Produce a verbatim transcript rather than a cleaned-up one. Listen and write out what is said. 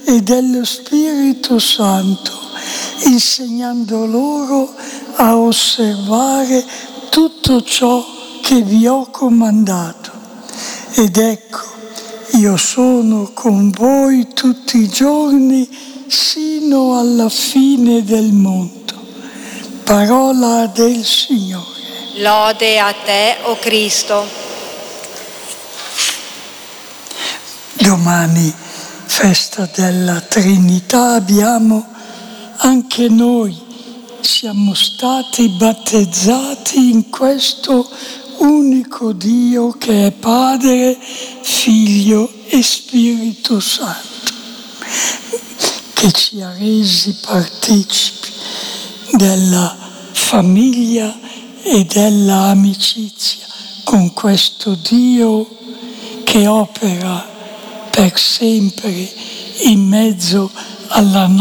e dello Spirito Santo, insegnando loro a osservare tutto ciò che vi ho comandato. Ed ecco, io sono con voi tutti i giorni sino alla fine del mondo. Parola del Signore. Lode a te, o Cristo. Domani, festa della Trinità, abbiamo anche noi, siamo stati battezzati in questo unico Dio che è Padre, Figlio e Spirito Santo, che ci ha resi partecipi della famiglia e della amicizia con questo Dio che opera per sempre in mezzo alla nostra